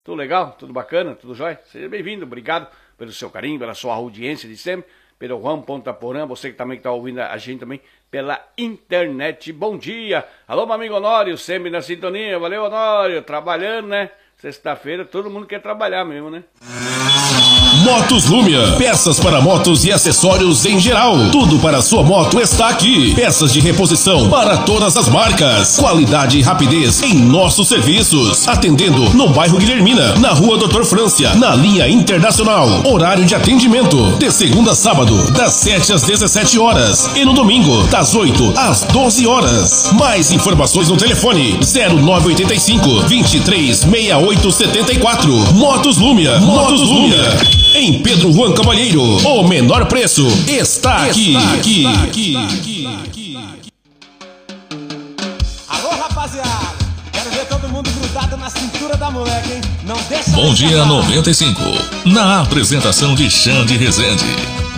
Tudo legal? Tudo bacana? Tudo jóia? Seja bem-vindo, obrigado pelo seu carinho, pela sua audiência de sempre, pelo Juan Ponta Porã, você que também está ouvindo a gente também pela internet. Bom dia! Alô, meu amigo Honório, sempre na sintonia, valeu Honório, trabalhando, né? Sexta-feira todo mundo quer trabalhar mesmo, né? Motos Lumia, peças para motos e acessórios em geral. Tudo para a sua moto está aqui. Peças de reposição para todas as marcas. Qualidade e rapidez em nossos serviços. Atendendo no bairro Guilhermina, na rua Doutor Frância, na linha Internacional. Horário de atendimento de segunda a sábado, das 7 às 17 horas. E no domingo, das 8 às 12 horas. Mais informações no telefone 0985 23 68 74. Motos Lumia. Motos Lumia. Em Pedro Juan Cavalheiro, o menor preço está aqui. Alô, rapaziada, quero ver todo mundo grudado na cintura da moleque, hein? Não deixa. Bom dia 95, na apresentação de Xande Rezende.